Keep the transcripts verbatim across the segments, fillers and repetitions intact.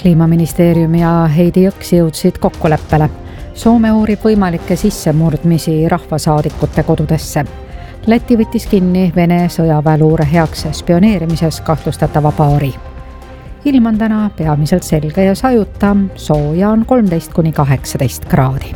Kliimaministeerium ja Heidi Jõks jõudsid kokkuleppele. Soome uurib võimalikke sissemurdmisi rahvasaadikute kodudesse. Läti võttis kinni Vene sõjaväeluure heaks spioneerimises kahtlustatava paari. Ilm on täna peamiselt selge ja sajuta, sooja on kolmteist kuni kaheksateist kraadi.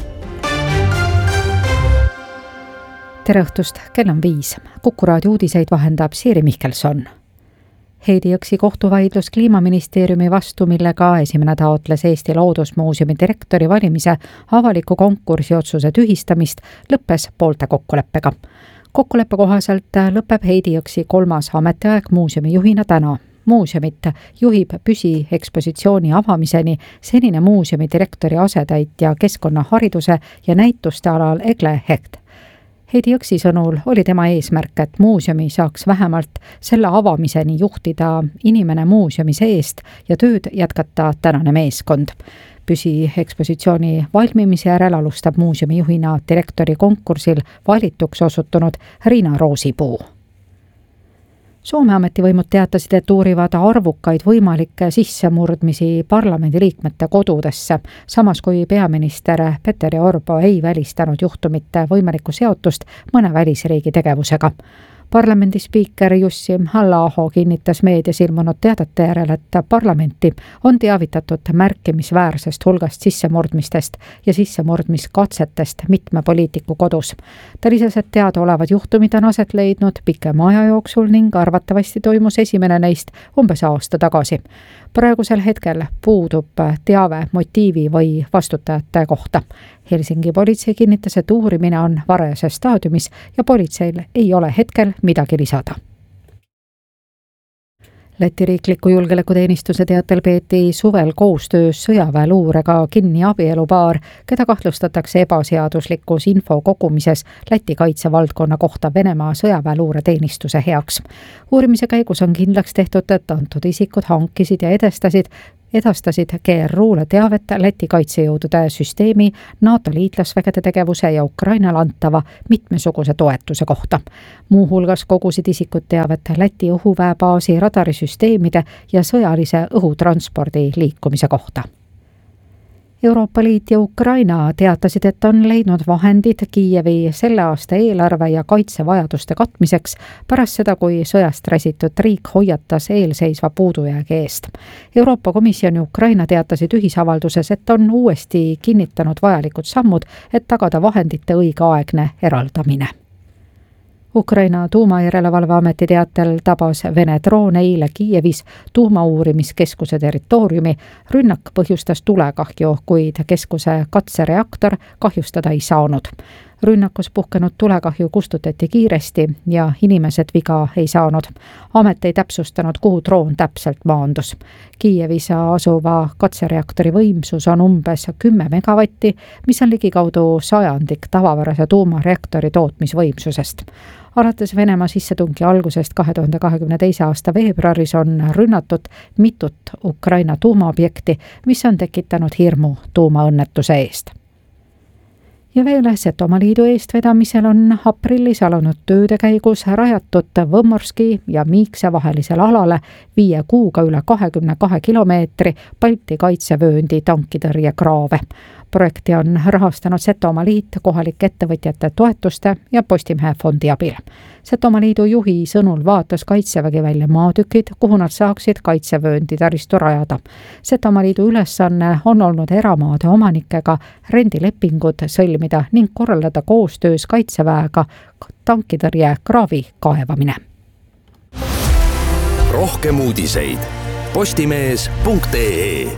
Tere õhtust, kell on viis. Kuku raadio uudiseid vahendab Siiri Mihkelson. Heidi Jõksi kohtuvaidlus Kliimaministeeriumi vastu, millega esimene taotles Eesti Loodusmuuseumi direktori valimise avaliku konkursi otsuse tühistamist, lõppes poolte kokkuleppega. Kokkuleppe kohaselt lõpeb Heidi Jõksi kolmas ametiaeg muuseumi juhina täna. Muuseumit juhib püsiekspositsiooni avamiseni senine muuseumi direktori asetäitja keskkonnahariduse ja näituste alal Egle Hecht. Heidi Jõksi sõnul oli tema eesmärk, et muuseumi saaks vähemalt selle avamiseni juhtida inimene muuseumi seest ja tööd jätkata tänane meeskond. Püsiekspositsiooni valmimise järel alustab muuseumi juhina direktori konkursil valituks osutunud Riina Roosipuu. Soome ametivõimud teatasid, et uurivad arvukaid võimalikke sissemurdmisi parlamendiliikmete kodudesse, samas kui peaminister Petteri Orpo ei välistanud juhtumite võimalikku seotust mõne välisriigi tegevusega. Parlamendi spiiker Jussi Halla-aho kinnitas meedias ilmunud teadete järel, et parlamenti on teavitatud märkimisväärsest hulgast sissemurdmistest ja sissemurdmiskatsetest mitme poliitiku kodus. Ta lisas, et teadaolevad juhtumid on aset leidnud pikema aja jooksul ning arvatavasti toimus esimene neist umbes aasta tagasi. Praegusel hetkel puudub teave motiivi või vastutajate kohta. Helsingi politsei kinnitas, et uurimine on varajases staadiumis ja politseil ei ole hetkel midagi lisada. Läti riikliku julgeolekuteenistuse teatel peeti suvel koostöös sõjaväeluurega kinni abielupaar, keda kahtlustatakse ebaseaduslikus info kogumises Läti kaitsevaldkonna kohta Venemaa sõjaväeluureteenistuse heaks. Uurimise käigus on kindlaks tehtud, et antud isikud hankisid ja edastasid edastasid G R U-le teavet Läti kaitsejõudude süsteemi, NATO liitlasvägede tegevuse ja Ukrainale antava mitmesuguse toetuse kohta. Muuhulgas kogusid isikud teavet Läti õhuväebaasi radarisüsteemide ja sõjalise õhutranspordi liikumise kohta. Euroopa Liit ja Ukraina teatasid, et on leidnud vahendid Kiievi selle aasta eelarve ja kaitsevajaduste katmiseks pärast seda, kui sõjast räsitud riik hoiatas eelseisva puudujäägi eest. Euroopa Komisjon ja Ukraina teatasid ühisavalduses, et on uuesti kinnitanud vajalikud sammud, et tagada vahendite õigeaegne eraldamine. Ukraina tuumajärelevalveameti teatel tabas Vene droon eile Kiievis tuumauurimiskeskuse territooriumi. Rünnak põhjustas tulekahju, kuid keskuse katsereaktor kahjustada ei saanud. Rünnakus puhkenud tulekahju kustutati kiiresti ja inimesed viga ei saanud. Amet ei täpsustanud, kuhu droon täpselt maandus. Kiievis asuva katsereaktori võimsus on umbes kümme megavatti, mis on ligikaudu sajandik tavapärase tuumareaktori tootmisvõimsusest. Alates Venemaa sissetungi algusest kahe tuhande kahekümne teise aasta veebruaris on rünnatud mitut Ukraina tuumaobjekti, mis on tekitanud hirmu tuumaõnnetuse eest. Ja veel Setomaliidu eestvedamisel on aprillis alanud tööde käigus rajatud Võmmorski ja Miikse vahelisel alale viie kuuga üle kahekümne kahe kilomeetri Balti kaitsevööndi tankitõrjekraave. Projekti on rahastanud Setomaliit kohalike ettevõtjate toetuste ja Postimehe fondi abil. Setomaliidu juhi sõnul vaatas kaitsevägi välja maatükid, kuhu nad saaksid kaitsevööndi taristu rajada. Setomaliidu ülesanne on olnud eramaade omanikega rendilepingud sõlmida ning korraldada koostöös kaitseväega tankitõrje kraavi kaevamine. Rohkem uudiseid postimees punkt ee.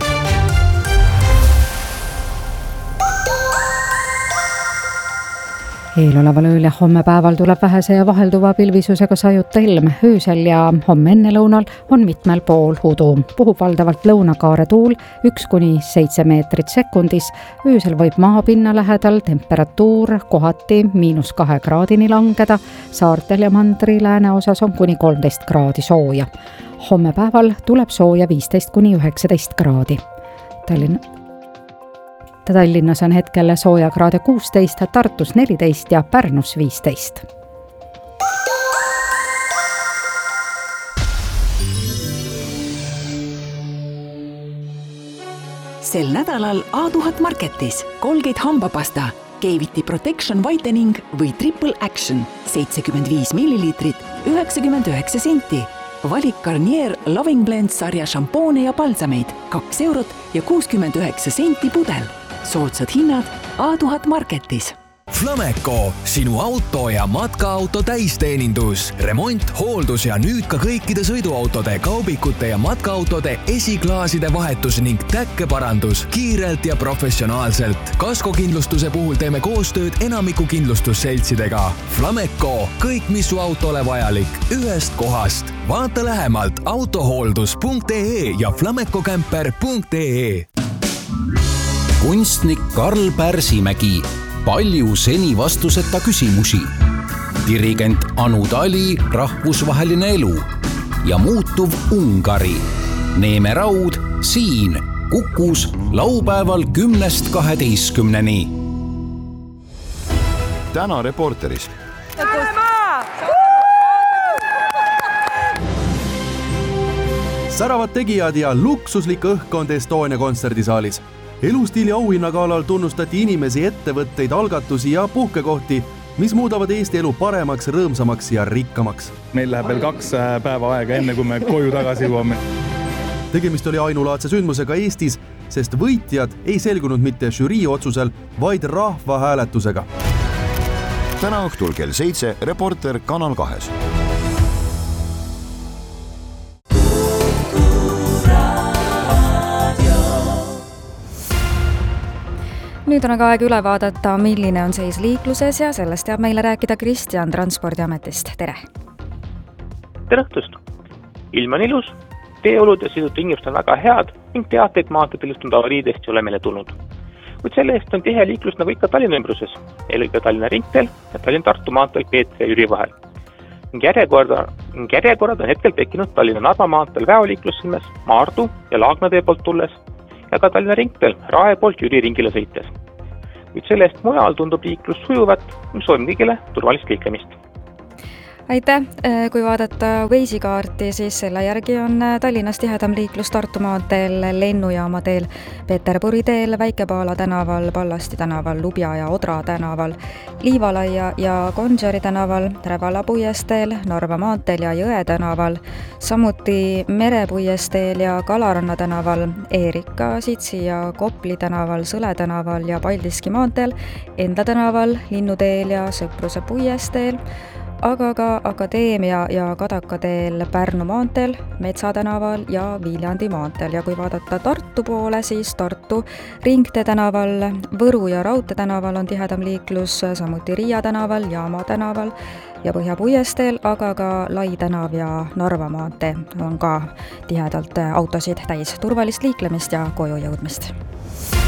Eeloleval ööl ja homme päeval tuleb vähese ja vahelduva pilvisusega sajuta ilm. Öösel ja homme enne lõunal on mitmel pool udu. Puhub valdavalt lõunakaare tuul üks kuni seitse meetrit sekundis. Öösel võib maapinna lähedal temperatuur kohati miinus kahe kraadini langeda. Saartel ja mandri lääne osas on kuni kolmteist kraadi sooja. Homme päeval tuleb sooja viisteist kuni üheksateist kraadi. Tallinna Tallinnas on hetkel sooja kraade kuusteist, Tartus neliteist ja Pärnus viisteist. Sel nädalal A tuhat Marketis Colgate hambapasta, K-Viti Protection Whitening või Triple Action seitsekümmend viis milliliitrit, üheksakümmend üheksa senti. Valik Garnier Loving Blend sarja šampoone ja palsameid kaks eurot ja kuuskümmend üheksa senti pudel. Soodsad hinnad A tuhat Marketis. Flameco, sinu auto ja matkaauto täisteenindus, remont, hooldus ja nüüd ka kõikide sõiduautode, kaubikute ja matkaautode esiklaaside vahetus ning täkkeparandus kiirelt ja professionaalselt. Kaskokindlustuse puhul teeme koostööd enamiku kindlustusseltsidega. Flameco, kõik mis su autole vajalik, ühest kohast. Vaata lähemalt autohooldus punkt ee ja flamecocamper punkt ee. Kunstnik Karl Pärsimägi. Palju seni vastuseta küsimusi. Dirigent Anu Tali, rahvusvaheline elu ja muutuv Ungari. Neeme Raud siin Kukus laupäeval kümnest kaheteistkümneni. Täna Reporteris. Säravad tegijad ja luksuslik õhkkond Estonia kontserdisaalis. Elustiili auhinnagaalal tunnustati inimesi, ettevõtteid, algatusi ja puhkekohti, mis muudavad Eesti elu paremaks, rõõmsamaks ja rikkamaks. Meil läheb veel kaks päeva aega enne, kui me koju tagasi jõuame. Tegemist oli ainulaadse sündmusega Eestis, sest võitjad ei selgunud mitte žürii otsusel, vaid rahva hääletusega. Täna õhtul kell seitse Reporter Kanal kahes. Nüüd on aga aeg üle vaadata, milline on seis liikluses ja sellest teab meile rääkida Kristjan Transpordiametist. Tere! Tere õhtust! Ilm on ilus, teeolud ja sõidutingimused on väga head ning teateid maanteedel juhtunud avariidest ei ole meile tulnud. Kuid selle eest on tihe liiklus nagu ikka Tallinna ümbruses, eelkõige Tallinna ringteel ja Tallinna-Tartu maanteel Peetri ja Jüri vahel. Ning järjekorrad, ning järjekorrad on hetkel tekkinud Tallinna-Narva maanteel Väoliiklussilmes, Maardu ja Laagnatee poolt tulles ja ka Tallinna ringteel Rae poolt Jüri ringile sõites. Kuid selle eest mujal tundub liiklus sujuvat ning soovin kõigile turvalist liiklemist. Aitäh! Kui vaadata Waze'i kaarti, siis selle järgi on Tallinnas tihedam liiklus Tartu maanteel, Lennujaama teel, Peterburi teel, Väike-Paala tänaval, Pallasti tänaval, Lubja ja Odra tänaval, Liivalaia ja Konžari tänaval, Rävala puiesteel, Narva maanteel ja Jõe tänaval, samuti Mere puiesteel ja Kalaranna tänaval, Eerika, Sitsi ja Kopli tänaval, Sõle tänaval ja Paldiski maanteel, Enda tänaval, Linnuteel ja Sõpruse puiesteel, aga ka Akadeemia ja Kadaka teel Pärnu maanteel, Metsa tänaval ja Viljandi maanteel. Ja kui vaadata Tartu poole, siis Tartu Ringtee tänaval, Võru ja Raudtee tänaval on tihedam liiklus, samuti Riia tänaval, Jaama tänaval ja Põhja puiesteel, aga ka Lai tänav ja Narva maantee on ka tihedalt autosid täis. Turvalist liiklemist ja koju jõudmist.